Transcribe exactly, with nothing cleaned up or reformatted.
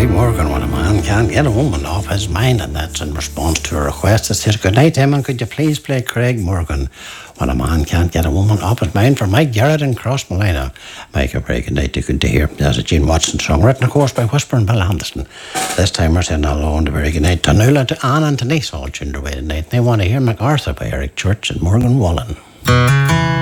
Craig Morgan, when a man can't get a woman off his mind, and that's in response to a request that says, "Good night, Eamon, could you please play Craig Morgan when a man can't get a woman off his mind?" for Mike Garrett in Crossmolina. Mike, a very good night to good to hear. There's a Gene Watson song, written of course by Whisper and Bill Anderson. This time we're saying hello and a very good night to Nuala, to Anne and to Denise, all tuned away tonight. They want to hear MacArthur by Eric Church and Morgan Wallen.